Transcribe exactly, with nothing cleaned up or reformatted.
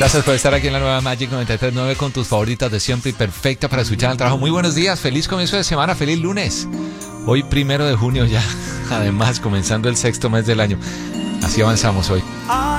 Gracias por estar aquí en la nueva Magic noventa y tres punto nueve con tus favoritas de siempre y perfecta para escuchar el trabajo. Muy buenos días, feliz comienzo de semana, feliz lunes. Hoy primero de junio ya, además comenzando el sexto mes del año. Así avanzamos hoy.